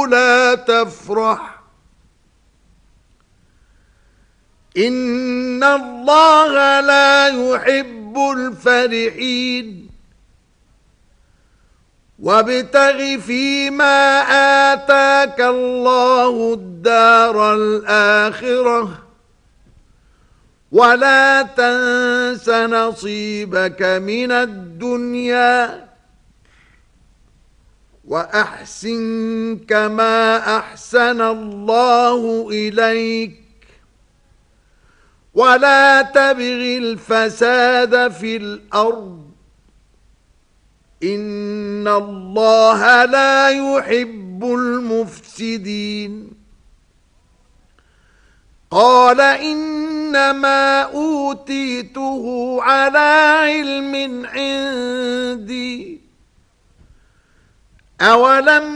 لا تفرح إن الله لا يحب الفرحين وابتغ فيما آتاك الله الدار الآخرة ولا تنس نصيبك من الدنيا وأحسن كما أحسن الله إليك ولا تبغ الفساد في الأرض إن الله لا يحب المفسدين قال إنما أوتيته على علم عندي أولم